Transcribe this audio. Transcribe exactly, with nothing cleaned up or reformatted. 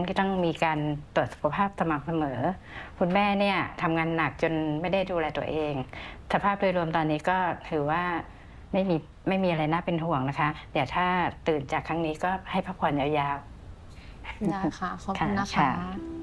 ก็ต้องมีการตรวจสุขภาพสม่ำเสมอคุณแม่เนี่ยทำงานหนักจนไม่ได้ดูแลตัวเองสภาพโดยรวมตอนนี้ก็ถือว่าไม่มีไม่มีอะไรน่าเป็นห่วงนะคะเดี๋ยวถ้าตื่นจากครั้งนี้ก็ให้พักผ่อนยาวๆได้ค่ะขอบคุณนะคะ